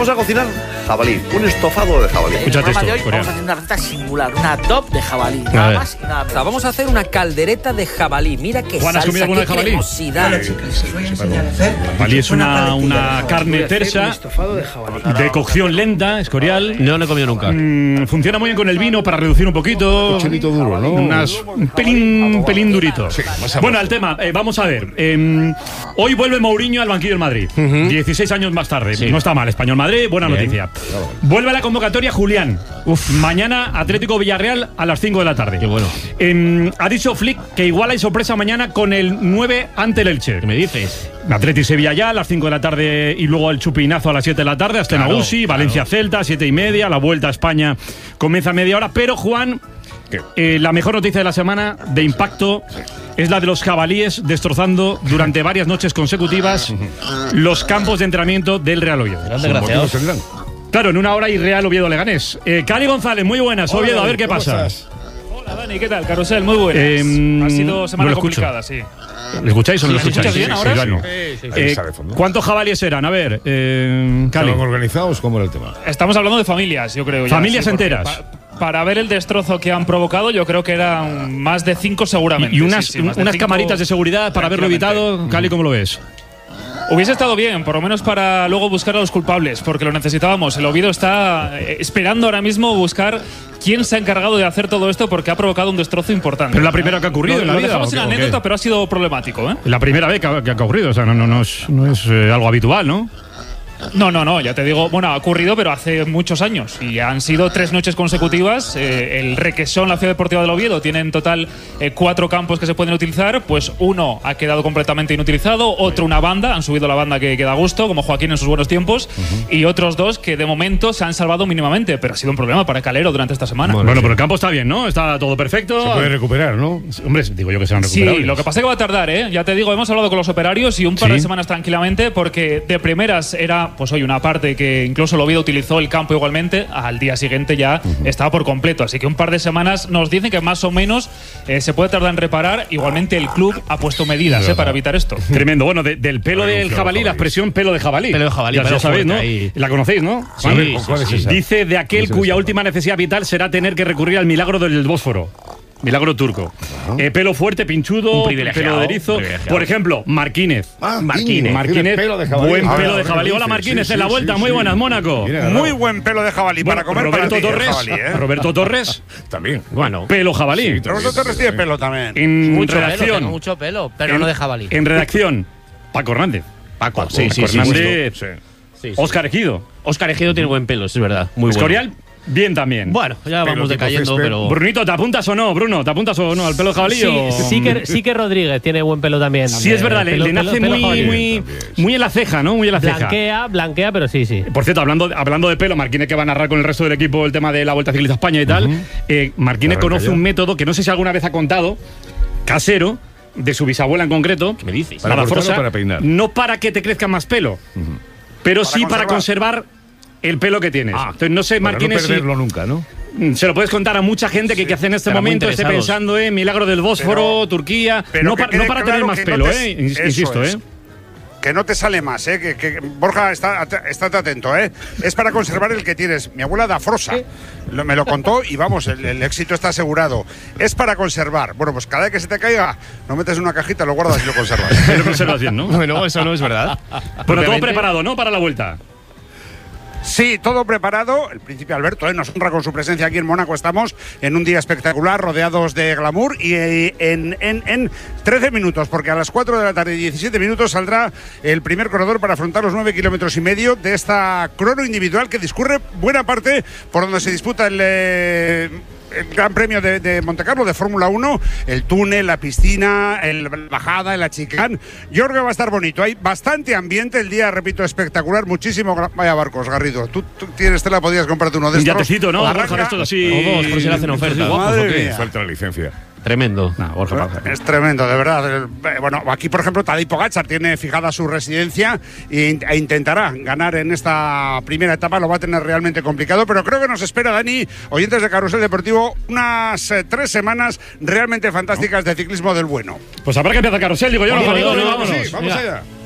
Vamos a cocinar jabalí, un estofado de jabalí. Escúchate esto, vamos a hacer una receta singular, una top de jabalí, nada más y nada menos. Vamos a hacer una caldereta de jabalí. Mira qué Juan, ¿has comido alguna de jabalí? cremosidad. Jabalí es una carne tersa de cocción lenta, escorial. No lo he comido nunca. Funciona muy bien con el vino para reducir un poquito. Un chelito duro, ¿no? Un pelín durito. Sí, Bueno, al tema, vamos a ver. Hoy vuelve Mourinho al banquillo del Madrid. 16 años más tarde. Sí. No está mal. Español Madrid, buena noticia. Vuelve a la convocatoria Julián. Mañana Atlético Villarreal a las 5 de la tarde. Qué bueno. Ha dicho Flick que igual hay sorpresa mañana con el 9 ante el Elche. ¿Qué me dices? Atleti Sevilla ya a las 5 de la tarde y luego el chupinazo a las 7 de la tarde hasta Claro, Nagusi, Valencia Celta, 7:30. La vuelta a España comienza a media hora. Pero Juan, la mejor noticia de la semana de impacto es la de los jabalíes destrozando durante varias noches consecutivas los campos de entrenamiento del Real Oviedo. Gran desgraciado. Claro, en una hora y Real Oviedo Leganés. Cali González, muy buenas. Hola, Oviedo, a ver qué ¿cómo pasa. estás? Hola Dani, ¿qué tal? Carrusel, muy buenas. Ha sido semana no lo escucho. complicada, sí. ¿Lo escucháis o no lo ¿me escucháis? escuchas bien ahora? Iván, no. Ahí está de fondo. ¿Cuántos jabalíes eran? A ver, Cali. ¿Estaban organizados? ¿Cómo era el tema? Estamos hablando de familias, yo creo. Familias porque enteras. Para ver el destrozo que han provocado, yo creo que eran más de 5 seguramente. Y unas, Sí, más de unas 5 camaritas de seguridad para haberlo tranquilamente. evitado. Cali, ¿cómo lo ves? Hubiese estado bien, por lo menos para luego buscar a los culpables, porque lo necesitábamos. El Oviedo está esperando ahora mismo buscar quién se ha encargado de hacer todo esto, porque ha provocado un destrozo importante. Pero es la primera que ha ocurrido en la Lo vida. dejamos ¿o en qué? anécdota, pero ha sido problemático, ¿eh? La primera vez que ha ocurrido, o sea, no es algo habitual, ¿no? No, ya te digo, bueno, ha ocurrido, pero hace muchos años. Y han sido 3 noches consecutivas. El Requesón, la Ciudad Deportiva del Oviedo, tiene en total 4 campos que se pueden utilizar. Pues uno ha quedado completamente inutilizado, otro una banda, han subido la banda que da gusto, como Joaquín en sus buenos tiempos, y otros 2 que de momento se han salvado mínimamente, pero ha sido un problema para Calero durante esta semana. Bueno, pero el campo está bien, ¿no? Está todo perfecto. Se puede recuperar, ¿no? Hombre, digo yo que se van a Sí, recuperar. lo que pasa es que va a tardar, ¿eh? Ya te digo, hemos hablado con los operarios y un par de semanas tranquilamente, porque de primeras era, pues hoy, una parte que incluso el Oviedo utilizó el campo igualmente, al día siguiente ya estaba por completo. Así que un par de semanas nos dicen que más o menos se puede tardar en reparar. Igualmente el club ha puesto medidas para evitar esto. Tremendo. Bueno, del pelo del jabalí, la expresión pelo de jabalí. Pelo de jabalí, Ya pelo sabéis, ¿no? fuerte ahí. La conocéis, ¿no? Sí, ¿Cuál es esa? Dice de aquel ¿Cuál es cuya esa? última necesidad vital será tener que recurrir al milagro del Bósforo. Milagro turco. Pelo fuerte, pinchudo, Un privilegiado, pelo de erizo. privilegiado. Por ejemplo, Marquínez. Marquínez. Marquínez, Pelo de jabalí. buen Ah, pelo de bueno, jabalí. Hola dice, Marquínez, sí, en la sí, vuelta. sí, Muy sí. buenas, Mónaco. Viene agarrado. Muy buen pelo de jabalí para comer Roberto para ti, Torres. jabalí, ¿eh? Roberto Torres, También. Bueno. pelo jabalí. Roberto Torres tiene pelo también. En Mucho pelo, redacción. tengo mucho pelo, pero no de jabalí. En redacción, Paco Hernández. Paco, Paco Hernández. Sí. Óscar Ejido. Óscar Ejido tiene buen pelo, es verdad. Muy bueno. Escorial, bien también. Bueno, ya Pelo vamos tipo decayendo, césped. pero. Brunito, ¿te apuntas o no, Bruno? ¿Te apuntas o no al pelo de jabalí? o- Sí que Rodríguez tiene buen pelo también. Sí, es verdad, le nace muy en la ceja, ¿no? Muy en la ceja. Blanquea, pero sí. Por cierto, hablando de pelo, Marquínez, que va a narrar con el resto del equipo el tema de la Vuelta Ciclista a España y tal, Marquínez Arranca conoce ya. un método que no sé si alguna vez ha contado, casero, de su bisabuela en concreto. ¿Qué me dices? ¿Para cortar Forza, o para peinar? No para que te crezca más pelo, pero sí para conservar el pelo que tienes. Entonces, no sé, Para no Marquínez, si perderlo nunca, ¿no? se lo puedes contar a mucha gente que hace en este estarán muy momento esté interesados. pensando en Milagro del Bósforo, Turquía. pero No, que no quede para claro tener más que pelo, no te- eso insisto, es. Que no te sale más, ¿eh? Que Borja, estate atento, ¿eh? Es para conservar el que tienes. Mi abuela da Frosa. Me lo contó y vamos, el éxito está asegurado. Es para conservar. Bueno, pues cada vez que se te caiga, lo metes en una cajita, lo guardas y lo conservas. Lo conservas bien, ¿no? Bueno, eso no es verdad. Bueno, todo Obviamente. preparado, ¿no? Para la vuelta. Sí, todo preparado. El príncipe Alberto nos honra con su presencia aquí en Mónaco. Estamos en un día espectacular, rodeados de glamour y en 13 minutos, porque a las 4 de la tarde y 17 minutos saldrá el primer corredor para afrontar los 9,5 kilómetros de esta crono individual que discurre buena parte por donde se disputa el Gran Premio de Montecarlo de Fórmula 1, el túnel, la piscina, la bajada, el achicán. Yo creo que va a estar bonito. Hay bastante ambiente, el día, repito, espectacular, muchísimo. Vaya barcos, Garrido. Tú tienes tela, podías comprarte uno de Un estos. yatecito, ¿no? Arranca. Borja, esto así. O dos, por si le hacen oferta. Madre mía. Falta la licencia. Tremendo. Es tremendo, de verdad. Bueno, aquí, por ejemplo, Tadej Pogačar tiene fijada su residencia e intentará ganar en esta primera etapa. Lo va a tener realmente complicado, pero creo que nos espera, Dani, oyentes de Carrusel Deportivo, unas 3 semanas realmente fantásticas de ciclismo del bueno. Pues habrá que empezar el carrusel, digo yo. Vámonos, Juanito, vámonos, vámonos. Sí, vamos allá.